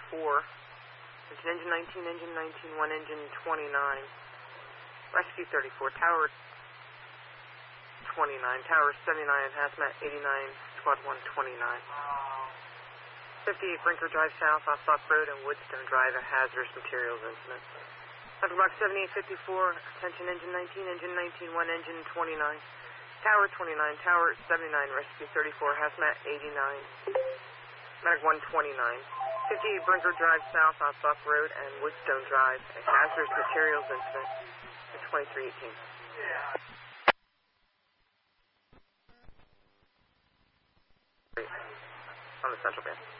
Engine 19, engine 19, 1 engine 29. Rescue 34, tower 29, tower 79, hazmat 89, squad 129. 58 Brinker Drive south off Buck Road and Woodstone Drive, a hazardous materials incident. Central Box 7854, attention engine 19, engine 19, 1 engine 29. Tower 29, tower 79, rescue 34, hazmat 89. Medic 129. 58 Brinker Drive south off Buck Road and Woodstone Drive, a hazardous materials incident. 2318. On the central band.